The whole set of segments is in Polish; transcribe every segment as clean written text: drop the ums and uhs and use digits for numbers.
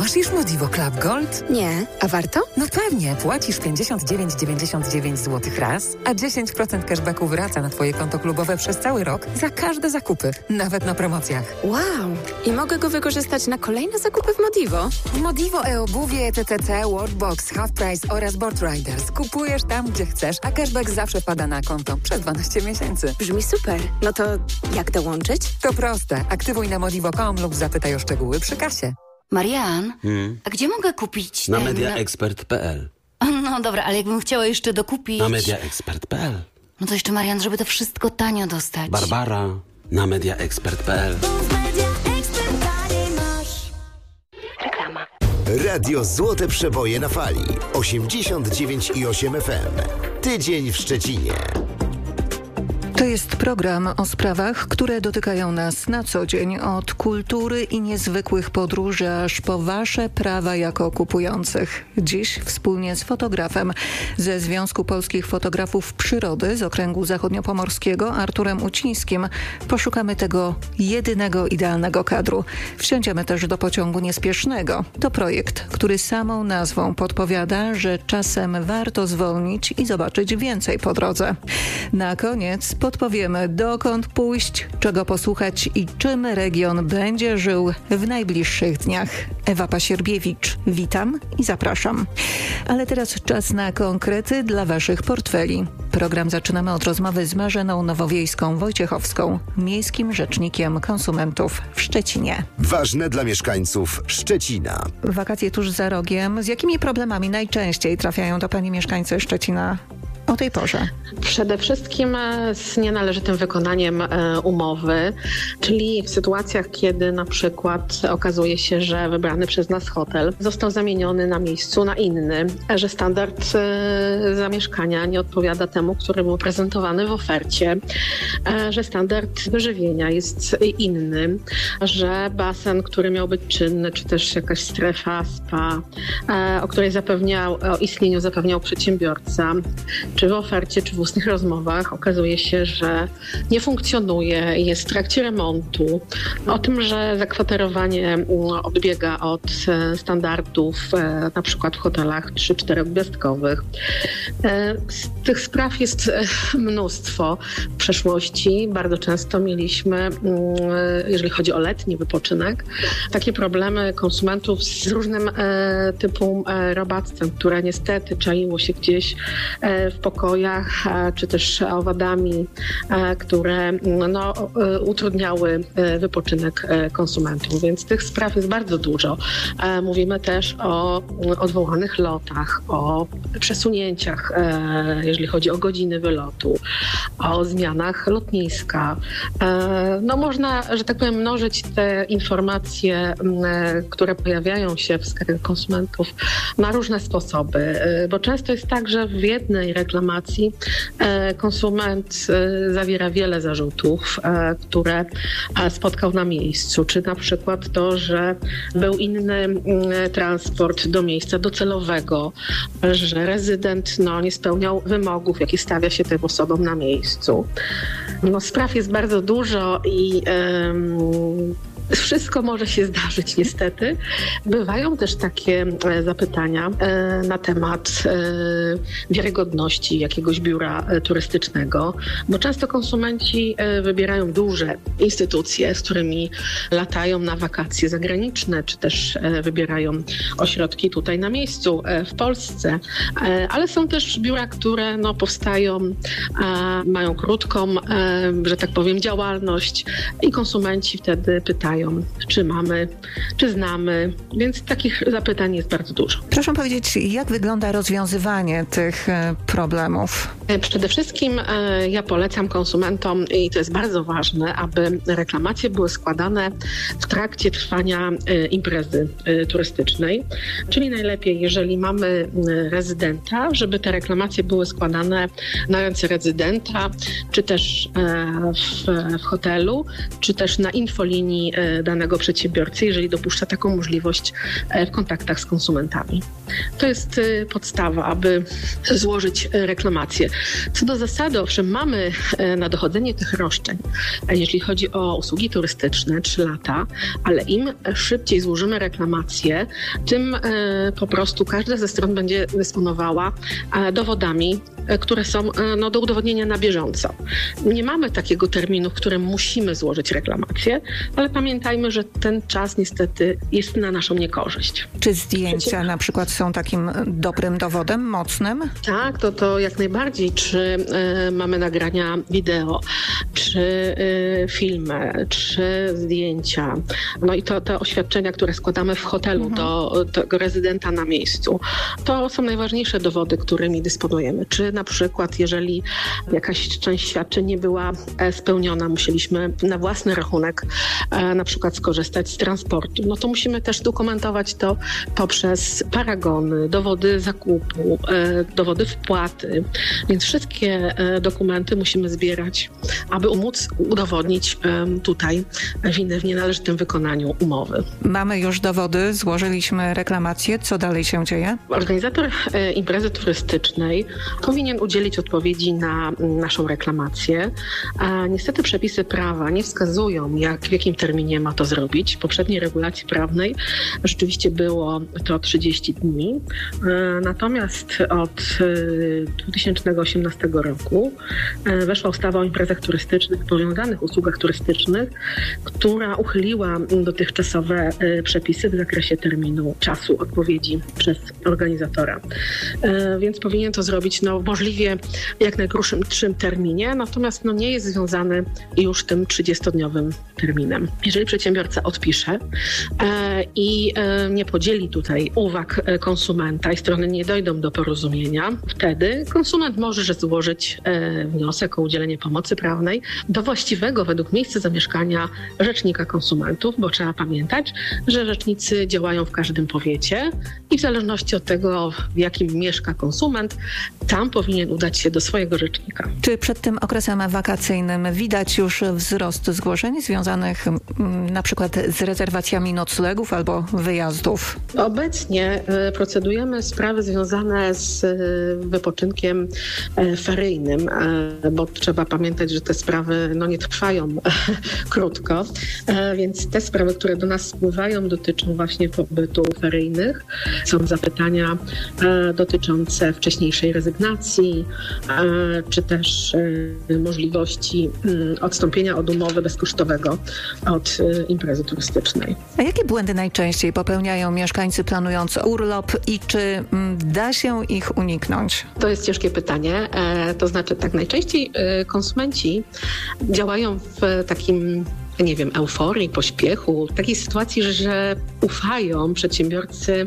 masz już Modivo Club Gold? Nie, a warto? No pewnie, płacisz 59,99 zł raz, a 10% cashbacku wraca na twoje konto klubowe przez cały rok za każde zakupy, nawet na promocjach. Wow! I mogę go wykorzystać na kolejne zakupy w Modivo? Modivo e-obuwie, TTC, Watchbox, Half Price oraz Board Riders. Kupujesz tam, gdzie chcesz, a cashback zawsze wpada na konto przez 12 miesięcy. Brzmi super. No to jak dołączyć? To proste. Aktywuj na modivo.com lub zapytaj o szczegóły przy kasie. Marian, a gdzie mogę kupić Na mediaexpert.pl. No dobra, ale jakbym chciała jeszcze dokupić... Na mediaexpert.pl. No to jeszcze, Marian, żeby to wszystko tanio dostać. Barbara, na mediaexpert.pl. Reklama. Radio Złote Przeboje na fali 89,8 FM. Tydzień w Szczecinie. To jest program o sprawach, które dotykają nas na co dzień, od kultury i niezwykłych podróży, aż po wasze prawa jako kupujących. Dziś wspólnie z fotografem ze Związku Polskich Fotografów Przyrody z okręgu zachodniopomorskiego, Arturem Ucińskim, poszukamy tego jedynego idealnego kadru. Wsiądziemy też do pociągu niespiesznego. To projekt, który samą nazwą podpowiada, że czasem warto zwolnić i zobaczyć więcej po drodze. Na koniec podpowiemy, dokąd pójść, czego posłuchać i czym region będzie żył w najbliższych dniach. Ewa Pasierbiewicz, witam i zapraszam. Ale teraz czas na konkrety dla waszych portfeli. Program zaczynamy od rozmowy z Marzeną Nowowiejską-Wojciechowską, miejskim rzecznikiem konsumentów w Szczecinie. Ważne dla mieszkańców Szczecina. Wakacje tuż za rogiem. Z jakimi problemami najczęściej trafiają do pani mieszkańcy Szczecina o tej porze? Przede wszystkim z nienależytym wykonaniem umowy, czyli w sytuacjach, kiedy na przykład okazuje się, że wybrany przez nas hotel został zamieniony na miejscu na inny, że standard zamieszkania nie odpowiada temu, który był prezentowany w ofercie, że standard wyżywienia jest inny, że basen, który miał być czynny, czy też jakaś strefa spa, o istnieniu zapewniał przedsiębiorca, czy w ofercie, czy w ustnych rozmowach okazuje się, że nie funkcjonuje, jest w trakcie remontu. O tym, że zakwaterowanie odbiega od standardów na przykład w hotelach 3-4 gwiazdkowych. Tych spraw jest mnóstwo w przeszłości. Bardzo często mieliśmy, jeżeli chodzi o letni wypoczynek, takie problemy konsumentów z różnym typu robactwem, które niestety czaiło się gdzieś w pokojach, czy też owadami, które utrudniały wypoczynek konsumentów. Więc tych spraw jest bardzo dużo. Mówimy też o odwołanych lotach, o przesunięciach, jeżeli chodzi o godziny wylotu, o zmianach lotniska. Można, że tak powiem, mnożyć te informacje, które pojawiają się w skarbie konsumentów na różne sposoby, bo często jest tak, że w jednej reklamacji konsument zawiera wiele zarzutów, które spotkał na miejscu, czy na przykład to, że był inny transport do miejsca docelowego, że rezydent nie spełniał wymogów, jakie stawia się tym osobom na miejscu. Spraw jest bardzo dużo i wszystko może się zdarzyć niestety. Bywają też takie zapytania na temat wiarygodności jakiegoś biura turystycznego, bo często konsumenci wybierają duże instytucje, z którymi latają na wakacje zagraniczne, czy też wybierają ośrodki tutaj na miejscu w Polsce, ale są też biura, które powstają, mają krótką, że tak powiem, działalność i konsumenci wtedy pytają, czy znamy, więc takich zapytań jest bardzo dużo. Proszę powiedzieć, jak wygląda rozwiązywanie tych problemów? Przede wszystkim ja polecam konsumentom, i to jest bardzo ważne, aby reklamacje były składane w trakcie trwania imprezy turystycznej, czyli najlepiej, jeżeli mamy rezydenta, żeby te reklamacje były składane na ręce rezydenta, czy też w hotelu, czy też na infolinii danego przedsiębiorcy, jeżeli dopuszcza taką możliwość w kontaktach z konsumentami. To jest podstawa, aby złożyć reklamację. Co do zasady, owszem, mamy na dochodzenie tych roszczeń, jeżeli chodzi o usługi turystyczne, 3 lata, ale im szybciej złożymy reklamację, tym po prostu każda ze stron będzie dysponowała dowodami, które są do udowodnienia na bieżąco. Nie mamy takiego terminu, w którym musimy złożyć reklamację, ale pamiętajmy, że ten czas niestety jest na naszą niekorzyść. Czy zdjęcia na przykład są takim dobrym dowodem, mocnym? Tak, to jak najbardziej. Czy mamy nagrania wideo, czy filmy, czy zdjęcia. No i te oświadczenia, które składamy w hotelu do tego rezydenta na miejscu. To są najważniejsze dowody, którymi dysponujemy. Czy na przykład, jeżeli jakaś część świadczeń nie była spełniona, musieliśmy na własny rachunek na przykład skorzystać z transportu, no to musimy też dokumentować to poprzez paragony, dowody zakupu, dowody wpłaty. Więc wszystkie dokumenty musimy zbierać, aby móc udowodnić tutaj winę w nienależytym wykonaniu umowy. Mamy już dowody, złożyliśmy reklamację. Co dalej się dzieje? Organizator imprezy turystycznej powinien udzielić odpowiedzi na naszą reklamację. Niestety przepisy prawa nie wskazują, w jakim terminie ma to zrobić. W poprzedniej regulacji prawnej rzeczywiście było to 30 dni. Natomiast od 2018 roku weszła ustawa o imprezach turystycznych, powiązanych usługach turystycznych, która uchyliła dotychczasowe przepisy w zakresie terminu czasu odpowiedzi przez organizatora. Więc powinien to zrobić możliwie jak najkrótszym terminie, natomiast nie jest związany już tym 30-dniowym terminem. Jeżeli przedsiębiorca odpisze i nie podzieli tutaj uwag konsumenta i strony nie dojdą do porozumienia, wtedy konsument może złożyć wniosek o udzielenie pomocy prawnej do właściwego według miejsca zamieszkania rzecznika konsumentów, bo trzeba pamiętać, że rzecznicy działają w każdym powiecie i w zależności od tego, w jakim mieszka konsument, tam powinien udać się do swojego rzecznika. Czy przed tym okresem wakacyjnym widać już wzrost zgłoszeń związanych na przykład z rezerwacjami noclegów albo wyjazdów? Obecnie procedujemy sprawy związane z wypoczynkiem feryjnym, bo trzeba pamiętać, że te sprawy nie trwają krótko, więc te sprawy, które do nas spływają, dotyczą właśnie pobytu feryjnych. Są zapytania dotyczące wcześniejszej rezygnacji, czy też możliwości odstąpienia od umowy bezkosztowego od imprezy turystycznej. A jakie błędy najczęściej popełniają mieszkańcy planując urlop i czy da się ich uniknąć? To jest ciężkie pytanie. To znaczy tak, najczęściej konsumenci działają w takim euforii, pośpiechu, w takiej sytuacji, że ufają przedsiębiorcy,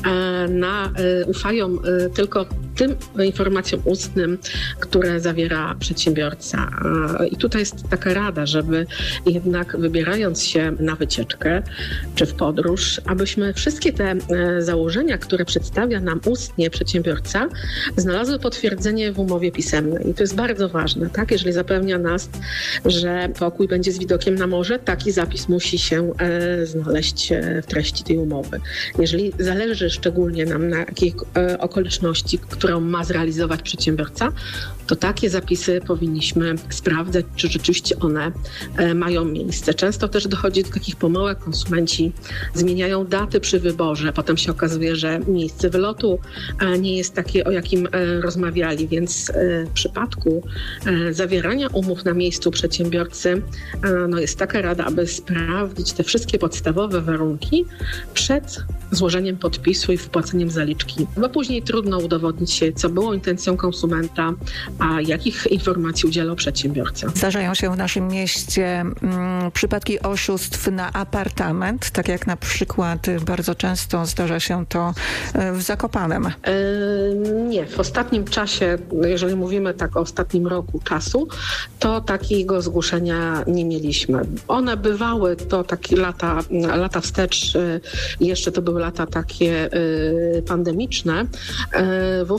ufają tylko tym informacjom ustnym, które zawiera przedsiębiorca. I tutaj jest taka rada, żeby jednak wybierając się na wycieczkę czy w podróż, abyśmy wszystkie te założenia, które przedstawia nam ustnie przedsiębiorca, znalazły potwierdzenie w umowie pisemnej. I to jest bardzo ważne, tak? Jeżeli zapewnia nas, że pokój będzie z widokiem na morze, taki zapis musi się znaleźć w treści tej umowy. Jeżeli zależy szczególnie nam na jakiej okoliczności, którą ma zrealizować przedsiębiorca, to takie zapisy powinniśmy sprawdzać, czy rzeczywiście one mają miejsce. Często też dochodzi do takich pomyłek. Konsumenci zmieniają daty przy wyborze. Potem się okazuje, że miejsce wylotu nie jest takie, o jakim rozmawiali, więc w przypadku zawierania umów na miejscu przedsiębiorcy jest taka rada, aby sprawdzić te wszystkie podstawowe warunki przed złożeniem podpisu i wpłaceniem zaliczki, bo później trudno udowodnić się, co było intencją konsumenta, a jakich informacji udzielał przedsiębiorca. Zdarzają się w naszym mieście przypadki oszustw na apartament, tak jak na przykład bardzo często zdarza się to w Zakopanem. Nie, w ostatnim czasie, jeżeli mówimy tak o ostatnim roku czasu, to takiego zgłoszenia nie mieliśmy. One bywały, to takie lata wstecz, jeszcze to były lata takie pandemiczne. Wówczas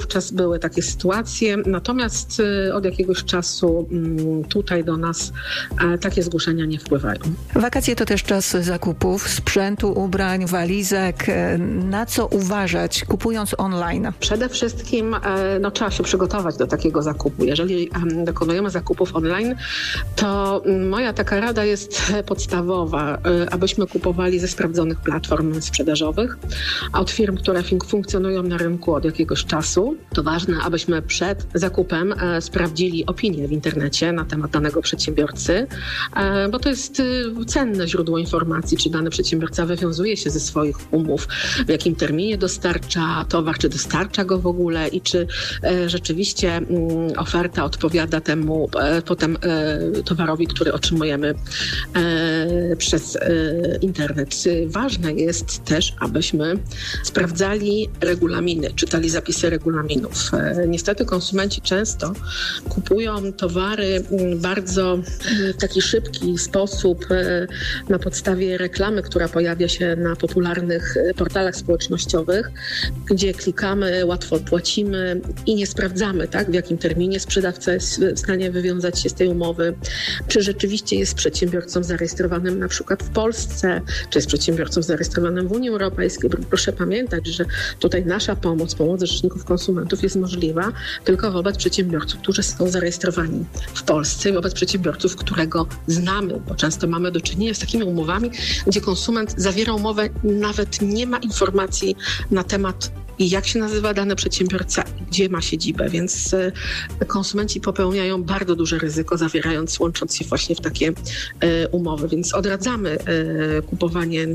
wówczas były takie sytuacje, natomiast od jakiegoś czasu tutaj do nas takie zgłoszenia nie wpływają. Wakacje to też czas zakupów sprzętu, ubrań, walizek. Na co uważać, kupując online? Przede wszystkim trzeba się przygotować do takiego zakupu. Jeżeli dokonujemy zakupów online, to moja taka rada jest podstawowa, abyśmy kupowali ze sprawdzonych platform sprzedażowych, od firm, które funkcjonują na rynku od jakiegoś czasu. To ważne, abyśmy przed zakupem sprawdzili opinię w internecie na temat danego przedsiębiorcy, bo to jest cenne źródło informacji, czy dany przedsiębiorca wywiązuje się ze swoich umów, w jakim terminie dostarcza towar, czy dostarcza go w ogóle i czy rzeczywiście oferta odpowiada temu potem towarowi, który otrzymujemy przez internet. Ważne jest też, abyśmy sprawdzali regulaminy, czytali zapisy regulaminów. Niestety konsumenci często kupują towary bardzo w taki szybki sposób na podstawie reklamy, która pojawia się na popularnych portalach społecznościowych, gdzie klikamy, łatwo płacimy i nie sprawdzamy, tak, w jakim terminie sprzedawca jest w stanie wywiązać się z tej umowy, czy rzeczywiście jest przedsiębiorcą zarejestrowanym na przykład w Polsce, czy jest przedsiębiorcą zarejestrowanym w Unii Europejskiej. Proszę pamiętać, że tutaj nasza pomoc rzeczników konsumentów jest możliwa tylko wobec przedsiębiorców, którzy są zarejestrowani w Polsce, wobec przedsiębiorców, którego znamy, bo często mamy do czynienia z takimi umowami, gdzie konsument zawiera umowę, nawet nie ma informacji na temat, jak się nazywa dany przedsiębiorca, gdzie ma siedzibę, więc konsumenci popełniają bardzo duże ryzyko, łącząc się właśnie w takie umowy, więc odradzamy kupowanie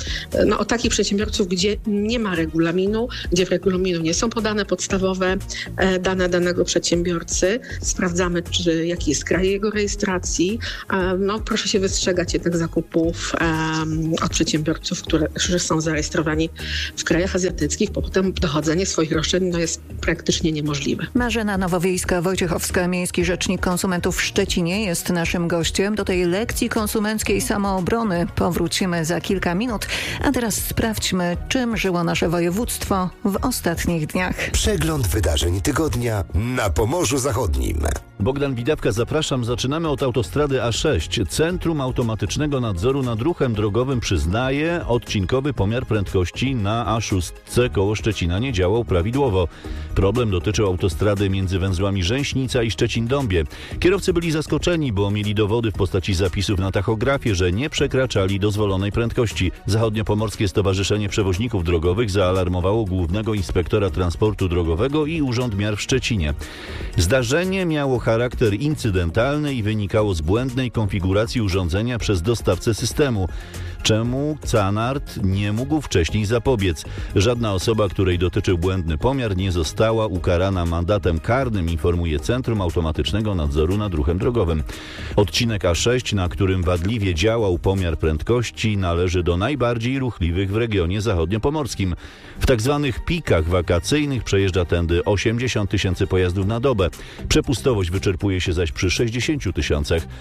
od takich przedsiębiorców, gdzie nie ma regulaminu, gdzie w regulaminie nie są podane podstawowe dane danego przedsiębiorcy. Sprawdzamy, jaki jest kraj jego rejestracji. Proszę się wystrzegać jednak zakupów od przedsiębiorców, którzy są zarejestrowani w krajach azjatyckich, bo potem dochodzenie swoich roszczeń jest praktycznie niemożliwe. Marzena Nowowiejska-Wojciechowska, miejski rzecznik konsumentów w Szczecinie, jest naszym gościem. Do tej lekcji konsumenckiej samoobrony powrócimy za kilka minut, a teraz sprawdźmy, czym żyło nasze województwo w ostatnich dniach. Przegląd wydarzeń tygodnia na Pomorzu Zachodnim. Bogdan Widawka, zapraszam. Zaczynamy od autostrady A6. Centrum Automatycznego Nadzoru nad Ruchem Drogowym przyznaje, odcinkowy pomiar prędkości na A6 koło Szczecina nie działał prawidłowo. Problem dotyczył autostrady między węzłami Rzęśnica i Szczecin-Dąbie. Kierowcy byli zaskoczeni, bo mieli dowody w postaci zapisów na tachografie, że nie przekraczali dozwolonej prędkości. Zachodniopomorskie Stowarzyszenie Przewoźników Drogowych zaalarmowało Głównego Inspektora Transportu Drogowego i Urząd Miar w Szczecinie. Zdarzenie miało charakter incydentalny i wynikało z błędnej konfiguracji urządzenia przez dostawcę systemu, czemu CANART nie mógł wcześniej zapobiec. Żadna osoba, której dotyczył błędny pomiar, nie została ukarana mandatem karnym, informuje Centrum Automatycznego Nadzoru nad Ruchem Drogowym. Odcinek A6, na którym wadliwie działał pomiar prędkości, należy do najbardziej ruchliwych w regionie zachodniopomorskim. W tak zwanych pikach wakacyjnych przejeżdża tędy 80 000 pojazdów na dobę. Przepustowość wyczerpuje się zaś przy 60 000.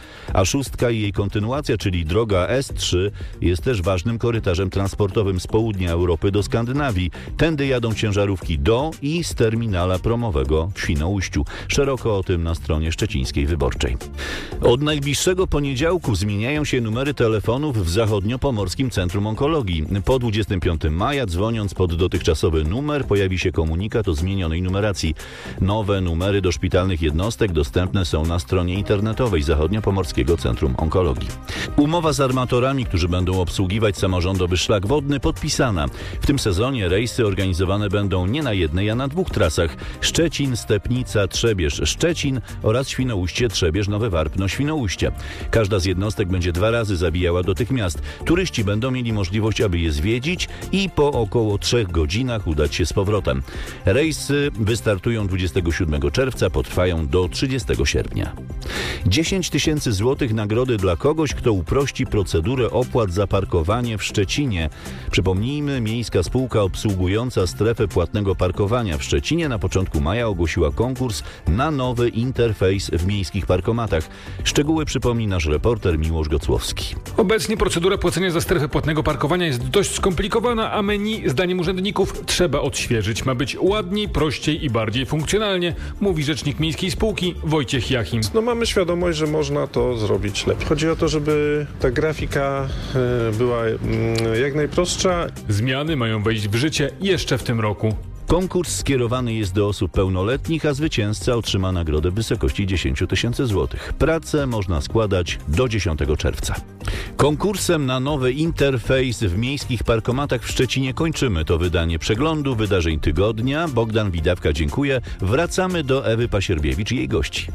A6 i jej kontynuacja, czyli droga S3, jest też ważnym korytarzem transportowym z południa Europy do Skandynawii. Tędy jadą ciężarówki do i z terminala promowego w Świnoujściu. Szeroko o tym na stronie Szczecińskiej Wyborczej. Od najbliższego poniedziałku zmieniają się numery telefonów w Zachodniopomorskim Centrum Onkologii. Po 25 maja, dzwoniąc pod dotychczasowy numer, pojawi się komunikat o zmienionej numeracji. Nowe numery do szpitalnych jednostek dostępne są na stronie internetowej Zachodniopomorskiego Centrum Onkologii. Umowa z armatorami, którzy będą obsługiwać samorządowy szlak wodny, podpisana. W tym sezonie rejsy organizowane będą nie na jednej, a na 2 trasach. Szczecin, Stepnica, Trzebież, Szczecin oraz Świnoujście, Trzebież, Nowy Warpno, Świnoujście. Każda z jednostek będzie 2 razy zawijała do tych miast. Turyści będą mieli możliwość, aby je zwiedzić i po około 3 godzinach udać się z powrotem. Rejsy wystartują 27 czerwca, potrwają do 30 sierpnia. 10 000 złotych nagrody dla kogoś, kto uprości procedurę opłat za parkowanie w Szczecinie. Przypomnijmy, miejska spółka obsługująca strefę płatnego parkowania w Szczecinie na początku maja ogłosiła konkurs na nowy interfejs w miejskich parkomatach. Szczegóły przypomni nasz reporter Miłosz Gocłowski. Obecnie procedura płacenia za strefę płatnego parkowania jest dość skomplikowana, a menu, zdaniem urzędników, trzeba odświeżyć. Ma być ładniej, prościej i bardziej funkcjonalnie, mówi rzecznik miejskiej spółki Wojciech Jachim. Mamy świadomość, że można to zrobić lepiej. Chodzi o to, żeby ta grafika była jak najprostsza. Zmiany mają wejść w życie jeszcze w tym roku. Konkurs skierowany jest do osób pełnoletnich, a zwycięzca otrzyma nagrodę w wysokości 10 000 złotych. Pracę można składać do 10 czerwca. Konkursem na nowy interfejs w miejskich parkomatach w Szczecinie kończymy to wydanie przeglądu wydarzeń tygodnia. Bogdan Widawka, dziękuję. Wracamy do Ewy Pasierbiewicz i jej gości.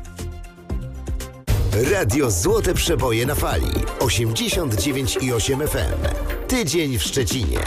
Radio Złote Przeboje na fali 89,8 FM. Tydzień w Szczecinie.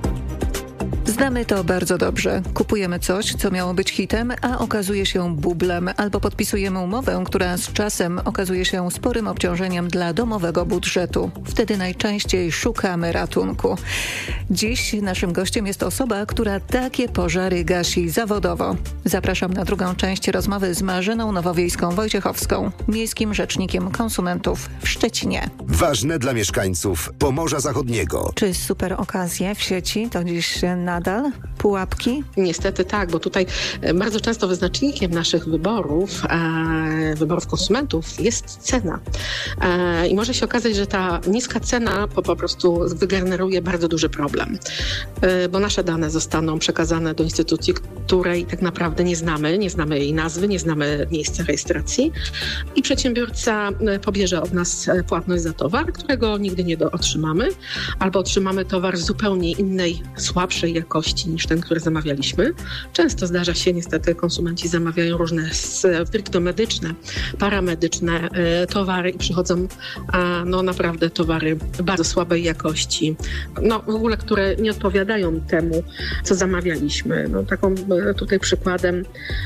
Znamy to bardzo dobrze. Kupujemy coś, co miało być hitem, a okazuje się bublem. Albo podpisujemy umowę, która z czasem okazuje się sporym obciążeniem dla domowego budżetu. Wtedy najczęściej szukamy ratunku. Dziś naszym gościem jest osoba, która takie pożary gasi zawodowo. Zapraszam na drugą część rozmowy z Marzeną Nowowiejską-Wojciechowską, miejskim rzecznikiem konsumentów w Szczecinie. Ważne dla mieszkańców Pomorza Zachodniego. Czy super okazje w sieci to dziś nadal pułapki? Niestety tak, bo tutaj bardzo często wyznacznikiem naszych wyborów konsumentów jest cena. I może się okazać, że ta niska cena po prostu wygeneruje bardzo duży problem, bo nasze dane zostaną przekazane do instytucji, której tak naprawdę nie znamy jej nazwy, nie znamy miejsca rejestracji i przedsiębiorca pobierze od nas płatność za towar, którego nigdy nie otrzymamy, albo otrzymamy towar zupełnie innej, słabszej jakości niż ten, który zamawialiśmy. Często zdarza się, niestety konsumenci zamawiają różne stricte medyczne, paramedyczne towary i przychodzą naprawdę towary bardzo słabej jakości, w ogóle, które nie odpowiadają temu, co zamawialiśmy. Taką tutaj przykładem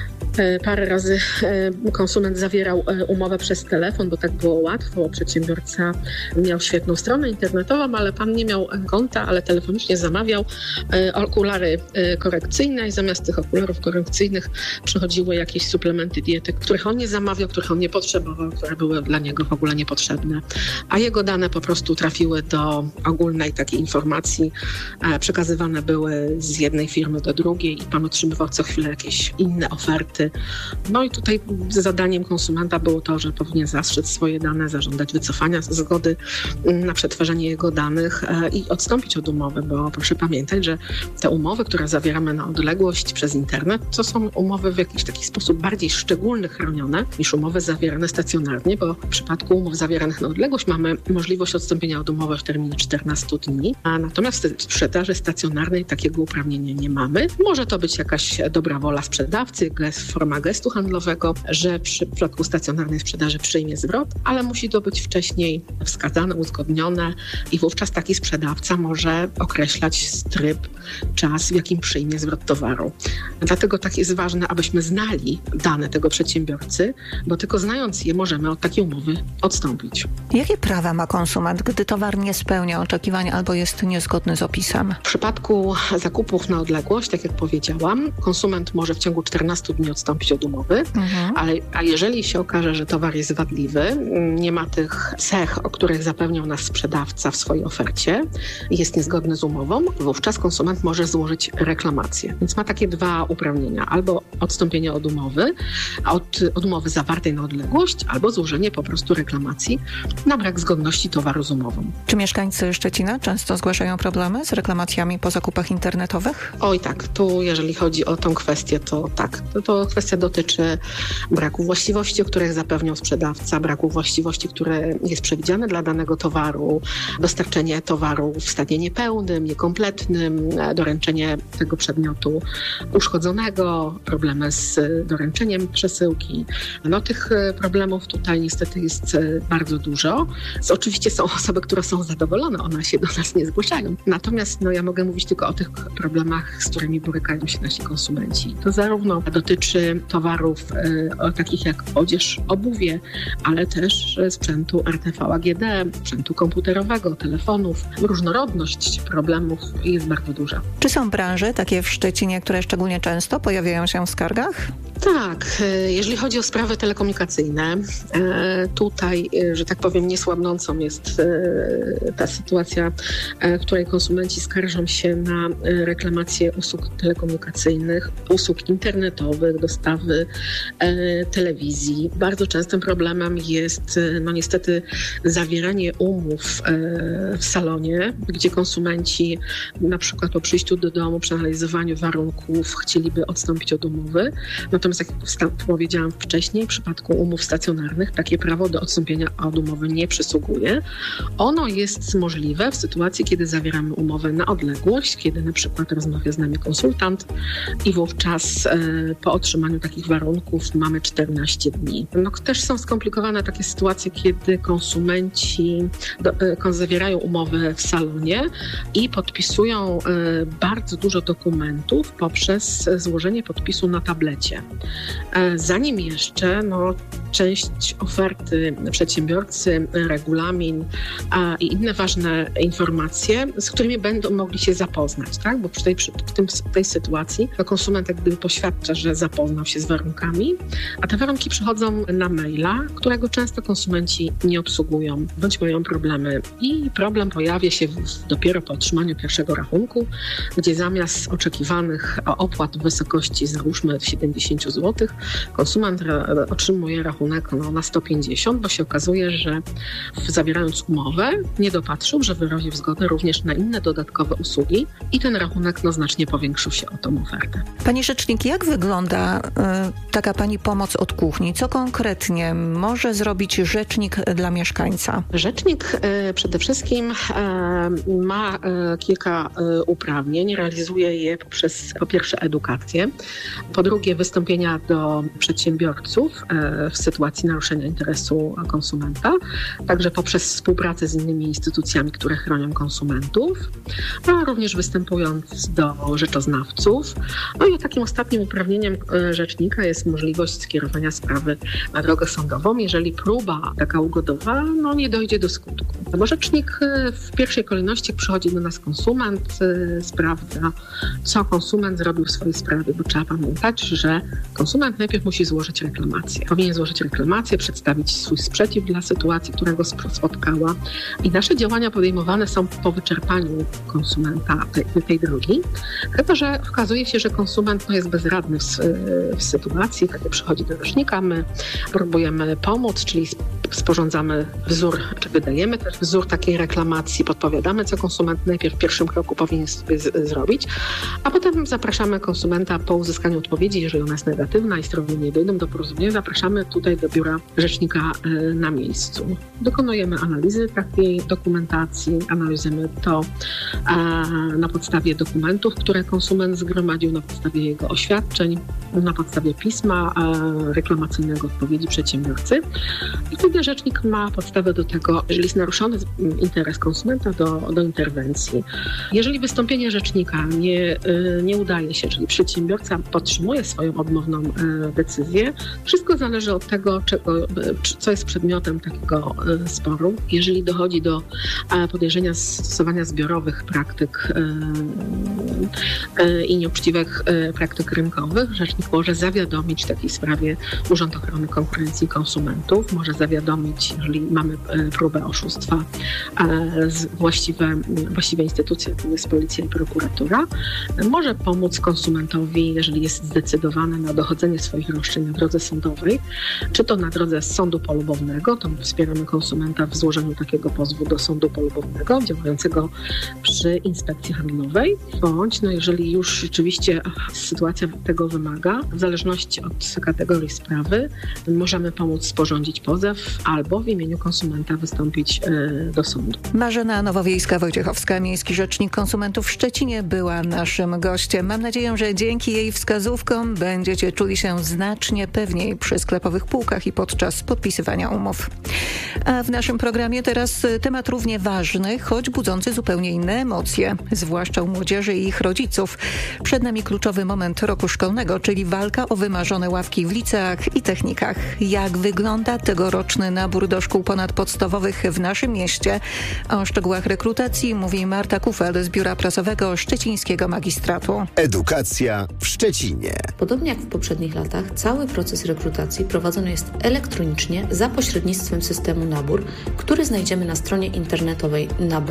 parę razy konsument zawierał umowę przez telefon, bo tak było łatwo. Przedsiębiorca miał świetną stronę internetową, ale pan nie miał konta, ale telefonicznie zamawiał okulary korekcyjne i zamiast tych okularów korekcyjnych przychodziły jakieś suplementy diety, których on nie zamawiał, których on nie potrzebował, które były dla niego w ogóle niepotrzebne. A jego dane po prostu trafiły do ogólnej takiej informacji, przekazywane były z jednej firmy do drugiej i pan otrzymywał co chwilę jakieś inne oferty. I tutaj zadaniem konsumenta było to, że powinien zastrzec swoje dane, zażądać wycofania zgody na przetwarzanie jego danych i odstąpić od umowy, bo proszę pamiętać, że te umowy, które zawieramy na odległość przez internet, to są umowy w jakiś taki sposób bardziej szczególny, chronione niż umowy zawierane stacjonarnie, bo w przypadku umów zawieranych na odległość mamy możliwość odstąpienia od umowy w terminie 14 dni, a natomiast w sprzedaży stacjonarnej takiego uprawnienia nie mamy. Może to być jakaś dobra wola sprzedawcy, forma gestu handlowego, że w przypadku stacjonarnej sprzedaży przyjmie zwrot, ale musi to być wcześniej wskazane, uzgodnione i wówczas taki sprzedawca może określać tryb, czas, w jakim przyjmie zwrot towaru. Dlatego tak jest ważne, abyśmy znali dane tego przedsiębiorcy, bo tylko znając je możemy od takiej umowy odstąpić. Jakie prawa ma konsument, gdy towar nie spełnia oczekiwań albo jest niezgodny z opisem? W przypadku zakupów na odległość, tak jak powiedziałam, konsument może w ciągu 14 dni odstąpić od umowy, a jeżeli się okaże, że towar jest wadliwy, nie ma tych cech, o których zapewniał nas sprzedawca w swojej ofercie, jest niezgodny z umową, wówczas konsument może złożyć reklamację. Więc ma takie dwa uprawnienia. Albo odstąpienie od umowy, od umowy zawartej na odległość, albo złożenie po prostu reklamacji na brak zgodności towaru z umową. Czy mieszkańcy Szczecina często zgłaszają problemy z reklamacjami po zakupach internetowych? Oj tak, tu jeżeli chodzi o tą kwestię, to tak. To kwestia dotyczy braku właściwości, o których zapewniał sprzedawca, braku właściwości, które jest przewidziane dla danego towaru, dostarczenie towaru w stanie niepełnym, niekompletnym, doręczenie tego przedmiotu uszkodzonego, problemy z doręczeniem przesyłki. Tych problemów tutaj niestety jest bardzo dużo. Oczywiście są osoby, które są zadowolone, one się do nas nie zgłaszają. Natomiast ja mogę mówić tylko o tych problemach, z którymi borykają się nasi konsumenci. To zarówno dotyczy dotyczy towarów takich jak odzież, obuwie, ale też sprzętu RTV AGD, sprzętu komputerowego, telefonów. Różnorodność problemów jest bardzo duża. Czy są branże takie w Szczecinie, które szczególnie często pojawiają się w skargach? Tak, jeżeli chodzi o sprawy telekomunikacyjne, tutaj, że tak powiem, niesłabnącą jest ta sytuacja, w której konsumenci skarżą się na reklamację usług telekomunikacyjnych, usług internetowych, dostawy telewizji. Bardzo częstym problemem jest niestety zawieranie umów w salonie, gdzie konsumenci na przykład po przyjściu do domu, przeanalizowaniu warunków chcieliby odstąpić od umowy. Natomiast jak powiedziałam wcześniej, w przypadku umów stacjonarnych takie prawo do odstąpienia od umowy nie przysługuje. Ono jest możliwe w sytuacji, kiedy zawieramy umowę na odległość, kiedy na przykład rozmawia z nami konsultant i wówczas po otrzymaniu takich warunków mamy 14 dni. Też są skomplikowane takie sytuacje, kiedy konsumenci zawierają umowę w salonie i podpisują bardzo dużo dokumentów poprzez złożenie podpisu na tablecie. Zanim jeszcze część oferty przedsiębiorcy, regulamin i inne ważne informacje, z którymi będą mogli się zapoznać, tak? Bo w tej sytuacji konsument jak gdyby poświadcza, że zapoznał się z warunkami, a te warunki przychodzą na maila, którego często konsumenci nie obsługują, bądź mają problemy. I problem pojawia się dopiero po otrzymaniu pierwszego rachunku, gdzie zamiast oczekiwanych opłat w wysokości załóżmy 70 zł, konsument otrzymuje rachunek na 150, bo się okazuje, że zawierając umowę nie dopatrzył, że wyraził zgodę również na inne dodatkowe usługi i ten rachunek znacznie powiększył się o tą ofertę. Pani rzecznik, jak wygląda taka pani pomoc od kuchni? Co konkretnie może zrobić rzecznik dla mieszkańca? Rzecznik przede wszystkim ma kilka uprawnień. Realizuje je poprzez po pierwsze edukację, po drugie wystąpienia do przedsiębiorców w sytuacji naruszenia interesu konsumenta, także poprzez współpracę z innymi instytucjami, które chronią konsumentów, a również występując do rzeczoznawców. I takim ostatnim uprawnieniem rzecznika jest możliwość skierowania sprawy na drogę sądową, jeżeli próba taka ugodowa nie dojdzie do skutku. Bo rzecznik w pierwszej kolejności przychodzi do nas konsument, sprawdza, co konsument zrobił w swojej sprawie, bo trzeba pamiętać, że konsument najpierw musi złożyć reklamację. Powinien złożyć reklamację, przedstawić swój sprzeciw dla sytuacji, która go spotkała. I nasze działania podejmowane są po wyczerpaniu konsumenta tej drogi. Chyba że okazuje się, że konsument jest bezradny w sytuacji, kiedy przychodzi do rzecznika, my próbujemy pomóc, czyli sporządzamy wzór, czy wydajemy też wzór takiej reklamacji, podpowiadamy, co konsument najpierw w pierwszym kroku powinien sobie zrobić, a potem zapraszamy konsumenta po uzyskaniu odpowiedzi, jeżeli ona jest negatywna i strony nie dojdą do porozumienia, zapraszamy tutaj do biura rzecznika na miejscu. Dokonujemy analizy takiej dokumentacji, analizujemy to na podstawie dokumentów, które konsument zgromadził, na podstawie jego oświadczeń, na podstawie pisma reklamacyjnego odpowiedzi przedsiębiorcy. I wtedy rzecznik ma podstawę do tego, jeżeli jest naruszony interes konsumenta, do interwencji. Jeżeli wystąpienie rzecznika nie udaje się, czyli przedsiębiorca podtrzymuje swoją odmowną decyzję, wszystko zależy od tego, co jest przedmiotem takiego sporu. Jeżeli dochodzi do podejrzenia stosowania zbiorowych praktyk i nieuczciwych praktyk rynkowych, rzecznik może zawiadomić w takiej sprawie Urząd Ochrony Konkurencji i Konsumentów, może zawiadomić, jeżeli mamy próbę oszustwa, właściwe instytucje, to jest policja i prokuratura, może pomóc konsumentowi, jeżeli jest zdecydowany na dochodzenie swoich roszczeń na drodze sądowej, czy to na drodze sądu polubownego, to wspieramy konsumenta w złożeniu takiego pozwu do sądu polubownego działającego przy inspekcji handlowej, bądź jeżeli już rzeczywiście sytuacja tego wymaga, w zależności od kategorii sprawy, możemy pomóc sporządzić pozew albo w imieniu konsumenta wystąpić do sądu. Marzena Nowowiejska-Wojciechowska, miejski rzecznik konsumentów w Szczecinie, była naszym gościem. Mam nadzieję, że dzięki jej wskazówkom będziecie będziecie czuli się znacznie pewniej przy sklepowych półkach i podczas podpisywania umów. A w naszym programie teraz temat równie ważny, choć budzący zupełnie inne emocje, zwłaszcza u młodzieży i ich rodziców. Przed nami kluczowy moment roku szkolnego, czyli walka o wymarzone ławki w liceach i technikach. Jak wygląda tegoroczny nabór do szkół ponadpodstawowych w naszym mieście? O szczegółach rekrutacji mówi Marta Kufel z Biura Prasowego Szczecińskiego Magistratu. Edukacja w Szczecinie. Podobnie jak w poprzednich latach, cały proces rekrutacji prowadzony jest elektronicznie za pośrednictwem systemu Nabór, który znajdziemy na stronie internetowej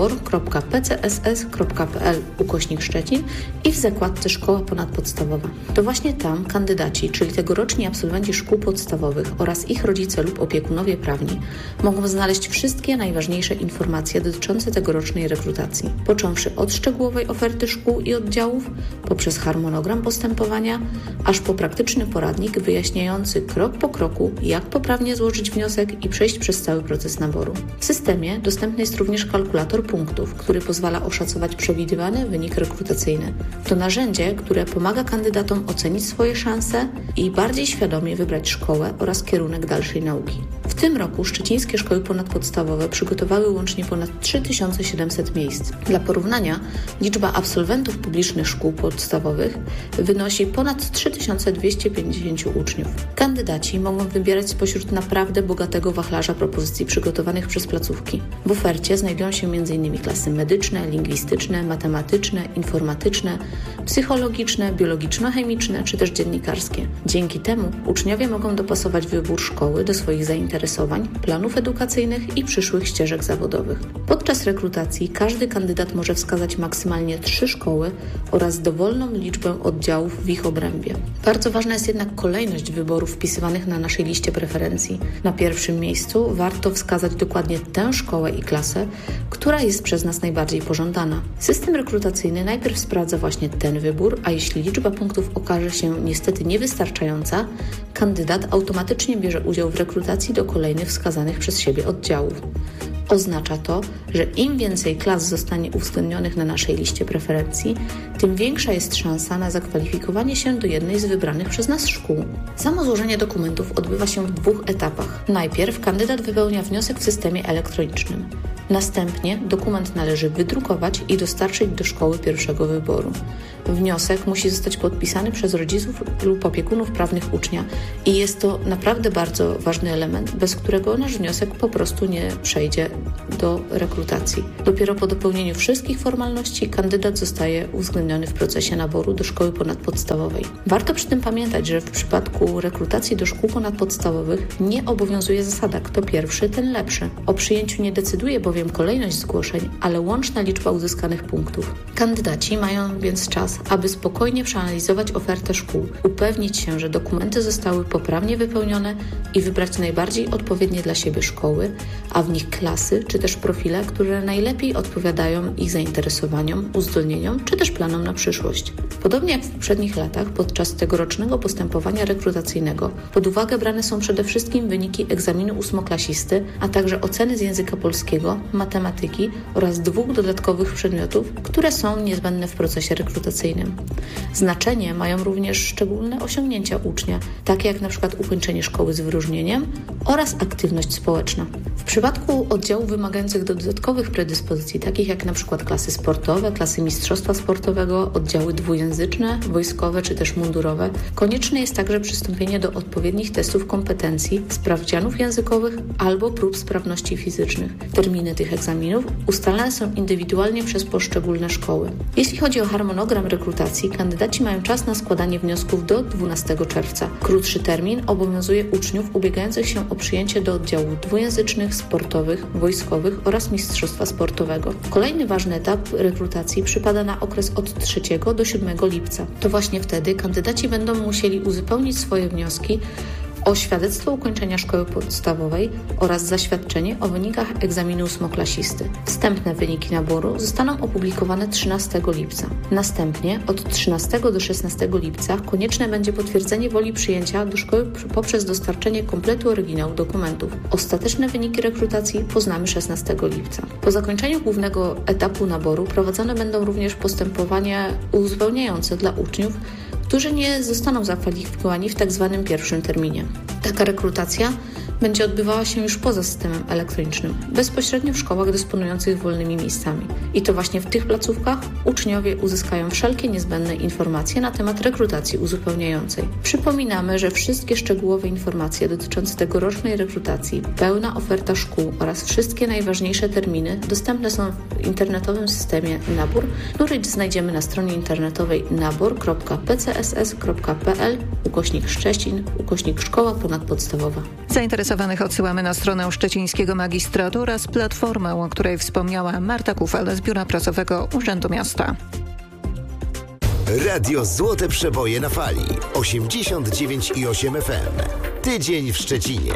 nabor.pcss.pl/Szczecin i w zakładce Szkoła Ponadpodstawowa. To właśnie tam kandydaci, czyli tegoroczni absolwenci szkół podstawowych oraz ich rodzice lub opiekunowie prawni mogą znaleźć wszystkie najważniejsze informacje dotyczące tegorocznej rekrutacji, począwszy od szczegółowej oferty szkół i oddziałów, poprzez harmonogram postępowania, aż po praktyczny poradnik wyjaśniający krok po kroku, jak poprawnie złożyć wniosek i przejść przez cały proces naboru. W systemie dostępny jest również kalkulator punktów, który pozwala oszacować przewidywany wynik rekrutacyjny. To narzędzie, które pomaga kandydatom ocenić swoje szanse i bardziej świadomie wybrać szkołę oraz kierunek dalszej nauki. W tym roku szczecińskie szkoły ponadpodstawowe przygotowały łącznie ponad 3700 miejsc. Dla porównania liczba absolwentów publicznych szkół podstawowych wynosi ponad 3250 uczniów. Kandydaci mogą wybierać spośród naprawdę bogatego wachlarza propozycji przygotowanych przez placówki. W ofercie znajdują się m.in. klasy medyczne, lingwistyczne, matematyczne, informatyczne, psychologiczne, biologiczno-chemiczne czy też dziennikarskie. Dzięki temu uczniowie mogą dopasować wybór szkoły do swoich zainteresowań, planów edukacyjnych i przyszłych ścieżek zawodowych. Podczas rekrutacji każdy kandydat może wskazać maksymalnie 3 szkoły oraz dowolną liczbę oddziałów w ich obrębie. Bardzo ważna jest jednak kolejność wyborów wpisywanych na naszej liście preferencji. Na pierwszym miejscu warto wskazać dokładnie tę szkołę i klasę, która jest przez nas najbardziej pożądana. System rekrutacyjny najpierw sprawdza właśnie ten wybór, a jeśli liczba punktów okaże się niestety niewystarczająca, kandydat automatycznie bierze udział w rekrutacji do kolejnych wskazanych przez siebie oddziałów. Oznacza to, że im więcej klas zostanie uwzględnionych na naszej liście preferencji, tym większa jest szansa na zakwalifikowanie się do jednej z wybranych przez nas szkół. Samo złożenie dokumentów odbywa się w 2 etapach. Najpierw kandydat wypełnia wniosek w systemie elektronicznym. Następnie dokument należy wydrukować i dostarczyć do szkoły pierwszego wyboru. Wniosek musi zostać podpisany przez rodziców lub opiekunów prawnych ucznia i jest to naprawdę bardzo ważny element, bez którego nasz wniosek po prostu nie przejdzie do rekrutacji. Dopiero po dopełnieniu wszystkich formalności kandydat zostaje uwzględniony w procesie naboru do szkoły ponadpodstawowej. Warto przy tym pamiętać, że w przypadku rekrutacji do szkół ponadpodstawowych nie obowiązuje zasada kto pierwszy, ten lepszy. O przyjęciu nie decyduje bowiem kolejność zgłoszeń, ale łączna liczba uzyskanych punktów. Kandydaci mają więc czas, aby spokojnie przeanalizować ofertę szkół, upewnić się, że dokumenty zostały poprawnie wypełnione i wybrać najbardziej odpowiednie dla siebie szkoły, a w nich klasy czy też profile, które najlepiej odpowiadają ich zainteresowaniom, uzdolnieniom czy też planom na przyszłość. Podobnie jak w poprzednich latach, podczas tegorocznego postępowania rekrutacyjnego pod uwagę brane są przede wszystkim wyniki egzaminu 8-klasisty, a także oceny z języka polskiego, matematyki oraz 2 dodatkowych przedmiotów, które są niezbędne w procesie rekrutacyjnym. Znaczenie mają również szczególne osiągnięcia ucznia, takie jak np. ukończenie szkoły z wyróżnieniem oraz aktywność społeczna. W przypadku oddziałów wymagających dodatkowych predyspozycji, takich jak np. klasy sportowe, klasy mistrzostwa sportowego, oddziały dwujęzyczne, wojskowe czy też mundurowe, konieczne jest także przystąpienie do odpowiednich testów kompetencji, sprawdzianów językowych albo prób sprawności fizycznych. Terminy tych egzaminów ustalane są indywidualnie przez poszczególne szkoły. Jeśli chodzi o harmonogram rekrutacji, kandydaci mają czas na składanie wniosków do 12 czerwca. Krótszy termin obowiązuje uczniów ubiegających się o przyjęcie do oddziałów dwujęzycznych, sportowych, wojskowych oraz mistrzostwa sportowego. Kolejny ważny etap rekrutacji przypada na okres od 3 do 7 lipca. To właśnie wtedy kandydaci będą musieli uzupełnić swoje wnioski o świadectwo ukończenia szkoły podstawowej oraz zaświadczenie o wynikach egzaminu 8-klasisty. Wstępne wyniki naboru zostaną opublikowane 13 lipca. Następnie od 13 do 16 lipca konieczne będzie potwierdzenie woli przyjęcia do szkoły poprzez dostarczenie kompletu oryginału dokumentów. Ostateczne wyniki rekrutacji poznamy 16 lipca. Po zakończeniu głównego etapu naboru prowadzone będą również postępowania uzupełniające dla uczniów, którzy nie zostaną zakwalifikowani w tzw. pierwszym terminie. Taka rekrutacja będzie odbywała się już poza systemem elektronicznym, bezpośrednio w szkołach dysponujących wolnymi miejscami. I to właśnie w tych placówkach uczniowie uzyskają wszelkie niezbędne informacje na temat rekrutacji uzupełniającej. Przypominamy, że wszystkie szczegółowe informacje dotyczące tegorocznej rekrutacji, pełna oferta szkół oraz wszystkie najważniejsze terminy dostępne są w internetowym systemie Nabór, który znajdziemy na stronie internetowej nabor.pcss.pl/Szczecin/Szkoła Ponadpodstawowa. Zainteresowanych odsyłamy na stronę szczecińskiego magistratu oraz platformę, o której wspomniała Marta Kufel z Biura Prasowego Urzędu Miasta. Radio Złote Przeboje na fali 89,8 FM. Tydzień w Szczecinie.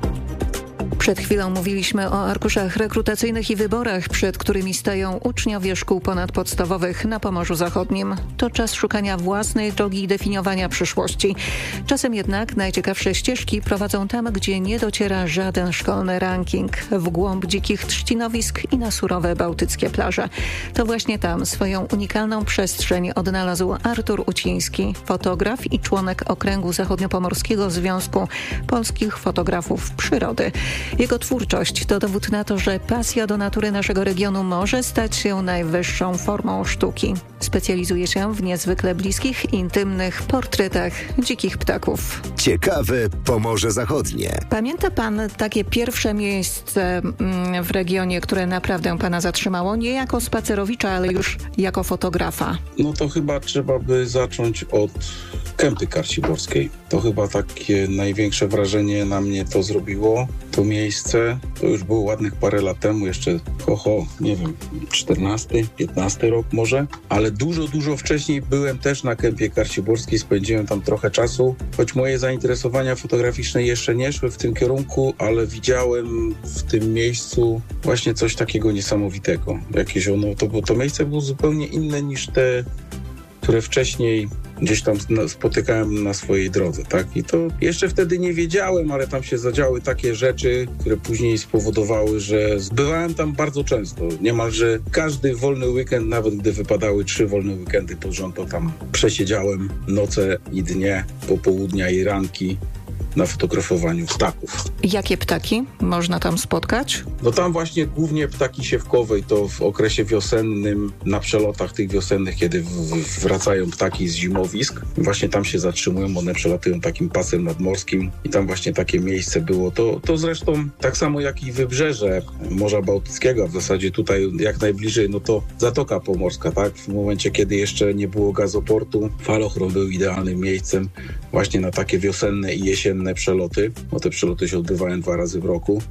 Przed chwilą mówiliśmy o arkuszach rekrutacyjnych i wyborach, przed którymi stają uczniowie szkół ponadpodstawowych na Pomorzu Zachodnim. To czas szukania własnej drogi i definiowania przyszłości. Czasem jednak najciekawsze ścieżki prowadzą tam, gdzie nie dociera żaden szkolny ranking. W głąb dzikich trzcinowisk i na surowe bałtyckie plaże. To właśnie tam swoją unikalną przestrzeń odnalazł Artur Uciński, fotograf i członek Okręgu Zachodniopomorskiego Związku Polskich Fotografów Przyrody. Jego twórczość to dowód na to, że pasja do natury naszego regionu może stać się najwyższą formą sztuki. Specjalizuje się w niezwykle bliskich, intymnych portretach dzikich ptaków. Ciekawe Pomorze Zachodnie. Pamięta pan takie pierwsze miejsce w regionie, które naprawdę pana zatrzymało? Nie jako spacerowicza, ale już jako fotografa. No to chyba trzeba by zacząć od Kępy Karciborskiej. To chyba takie największe wrażenie na mnie to zrobiło. To miejsce, to już było ładnych parę lat temu, jeszcze nie wiem, 14, 15 rok może, ale dużo wcześniej byłem też na Kępie Karciborskiej, spędziłem tam trochę czasu, choć moje zainteresowania fotograficzne jeszcze nie szły w tym kierunku, ale widziałem w tym miejscu właśnie coś takiego niesamowitego. To miejsce było zupełnie inne niż te, które wcześniej gdzieś tam spotykałem na swojej drodze, tak? I to jeszcze wtedy nie wiedziałem, ale tam się zadziały takie rzeczy, które później spowodowały, że bywałem tam bardzo często. Niemalże każdy wolny weekend, nawet gdy wypadały 3 wolne weekendy pod rząd, to tam przesiedziałem noce i dnie, popołudnia i ranki na fotografowaniu ptaków. Jakie ptaki można tam spotkać? No tam właśnie głównie ptaki siewkowe i to w okresie wiosennym, na przelotach tych wiosennych, kiedy wracają ptaki z zimowisk. Właśnie tam się zatrzymują, one przelatują takim pasem nadmorskim i tam właśnie takie miejsce było. To zresztą tak samo jak i wybrzeże Morza Bałtyckiego, w zasadzie tutaj jak najbliżej, no to Zatoka Pomorska, tak? W momencie, kiedy jeszcze nie było gazoportu, falochron był idealnym miejscem właśnie na takie wiosenne i jesienne przeloty, bo te przeloty się odbywają 2 razy w roku.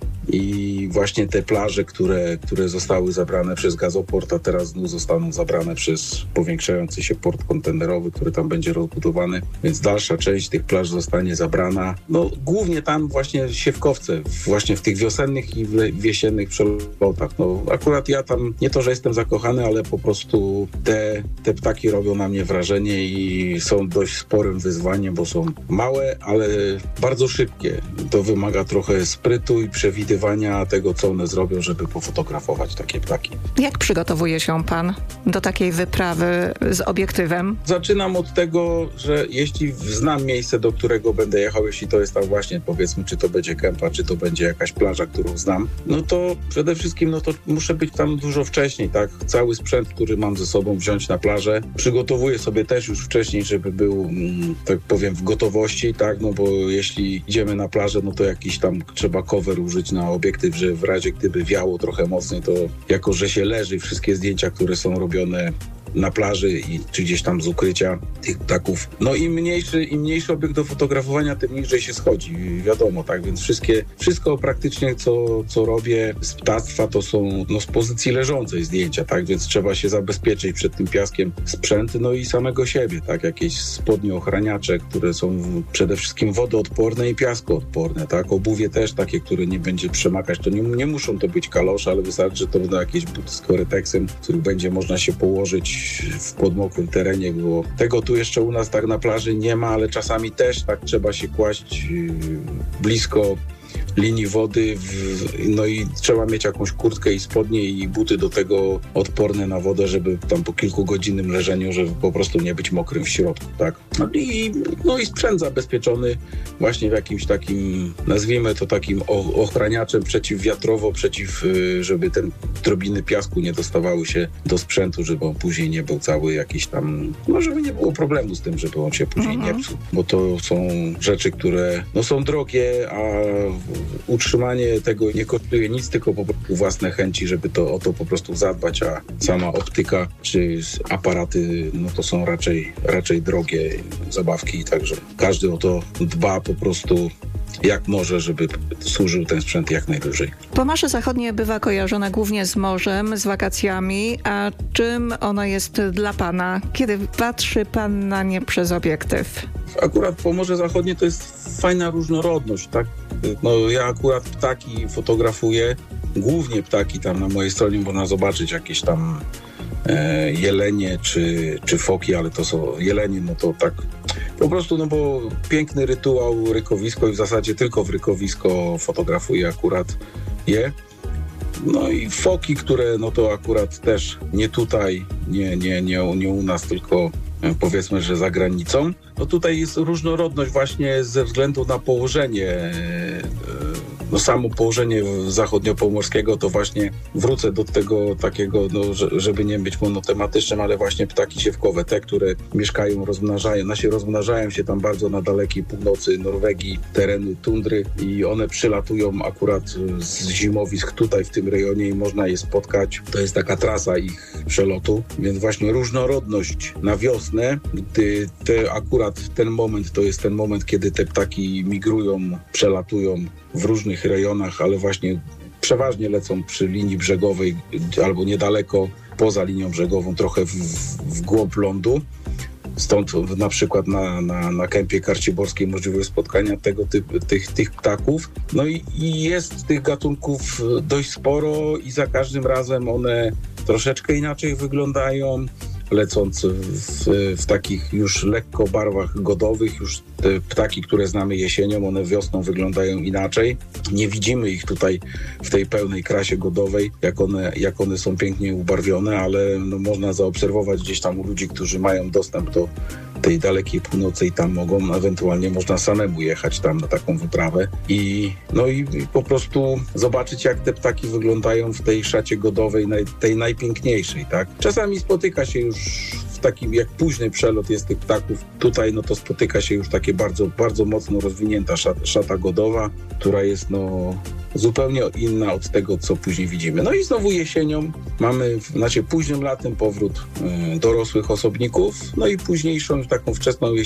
I właśnie te plaże, które zostały zabrane przez gazoport, a teraz znów zostaną zabrane przez powiększający się port kontenerowy, który tam będzie rozbudowany, więc dalsza część tych plaż zostanie zabrana. No głównie tam właśnie siewkowce, właśnie w tych wiosennych i w jesiennych przelotach. No akurat ja tam nie to, że jestem zakochany, ale po prostu te ptaki robią na mnie wrażenie i są dość sporym wyzwaniem, bo są małe, ale bardzo szybkie. To wymaga trochę sprytu i przewidywania tego, co one zrobią, żeby pofotografować takie ptaki. Jak przygotowuje się pan do takiej wyprawy z obiektywem? Zaczynam od tego, że jeśli znam miejsce, do którego będę jechał, jeśli to jest tam właśnie, powiedzmy, czy to będzie Kępa, czy to będzie jakaś plaża, którą znam, no to przede wszystkim, no to muszę być tam dużo wcześniej, tak? Cały sprzęt, który mam ze sobą wziąć na plażę, przygotowuję sobie też już wcześniej, żeby był, tak powiem, w gotowości, tak? No bo jeśli idziemy na plażę, no to jakiś tam trzeba cover użyć na obiektyw, że w razie gdyby wiało trochę mocniej, to jako, że się leży, wszystkie zdjęcia, które są robione na plaży czy gdzieś tam z ukrycia tych ptaków. No im mniejszy obiekt do fotografowania, tym niżej się schodzi, wiadomo, tak, więc wszystko praktycznie, co robię z ptactwa, to są z pozycji leżącej zdjęcia, tak, więc trzeba się zabezpieczyć przed tym piaskiem sprzęt, no i samego siebie, tak, jakieś spodnie ochraniacze, które są przede wszystkim wodoodporne i piaskoodporne, tak, obuwie też takie, które nie będzie przemakać, to nie muszą to być kalosze, ale wystarczy, że to będą jakieś buty z koryteksem, w których będzie można się położyć w podmokrym terenie, bo tego tu jeszcze u nas tak na plaży nie ma, ale czasami też tak trzeba się kłaść blisko linii wody, no i trzeba mieć jakąś kurtkę i spodnie i buty do tego odporne na wodę, żeby tam po kilkugodzinnym leżeniu, żeby po prostu nie być mokrym w środku, tak? No i sprzęt zabezpieczony właśnie w jakimś takim, nazwijmy to takim ochraniaczem przeciwwiatrowo, żeby te drobiny piasku nie dostawały się do sprzętu, żeby on później nie był cały jakiś tam, no żeby nie było problemu z tym, żeby on się później nie psuł, bo to są rzeczy, które no są drogie, a utrzymanie tego nie kosztuje nic, tylko po prostu własne chęci, żeby o to po prostu zadbać, a sama optyka czy aparaty, no to są raczej drogie zabawki, także każdy o to dba po prostu jak może, żeby służył ten sprzęt jak najdłużej. Pomorze Zachodnie bywa kojarzone głównie z morzem, z wakacjami, a czym ono jest dla pana, kiedy patrzy pan na nie przez obiektyw? Akurat Pomorze Zachodnie to jest fajna różnorodność, tak? No ja akurat ptaki fotografuję, głównie ptaki, tam na mojej stronie można zobaczyć jakieś tam jelenie czy foki, ale to są jelenie, no to tak po prostu, no bo piękny rytuał, rykowisko i w zasadzie tylko w rykowisko fotografuję akurat je. No i foki, które no to akurat też nie tutaj, nie u nas, tylko powiedzmy, że za granicą. No tutaj jest różnorodność właśnie ze względu na położenie, no samo położenie zachodniopomorskiego, to właśnie wrócę do tego takiego, no, żeby nie być monotematycznym, ale właśnie ptaki siewkowe, te, które mieszkają, rozmnażają się tam bardzo na dalekiej północy Norwegii, tereny tundry i one przylatują akurat z zimowisk tutaj w tym rejonie i można je spotkać. To jest taka trasa ich przelotu, więc właśnie różnorodność na wiosnę, gdy akurat ten moment to jest ten moment, kiedy te ptaki migrują, przelatują w różnych rejonach, ale właśnie przeważnie lecą przy linii brzegowej albo niedaleko poza linią brzegową, trochę w głąb lądu. Stąd na przykład na kępie karciborskiej możliwość spotkania tych ptaków. No i jest tych gatunków dość sporo i za każdym razem one troszeczkę inaczej wyglądają. Lecąc w takich już lekko barwach godowych, już te ptaki, które znamy jesienią, one wiosną wyglądają inaczej. Nie widzimy ich tutaj w tej pełnej krasie godowej, jak one są pięknie ubarwione, ale no, można zaobserwować gdzieś tam u ludzi, którzy mają dostęp do tej dalekiej północy i tam mogą, ewentualnie można samemu jechać tam na taką wyprawę i po prostu zobaczyć, jak te ptaki wyglądają w tej szacie godowej, tej najpiękniejszej, tak? Czasami spotyka się już w takim, jak późny przelot jest tych ptaków, tutaj no to spotyka się już takie bardzo, bardzo mocno rozwinięta szata godowa, która jest no zupełnie inna od tego, co później widzimy. No i znowu jesienią mamy, późnym latem powrót dorosłych osobników, no i późniejszą, taką wczesną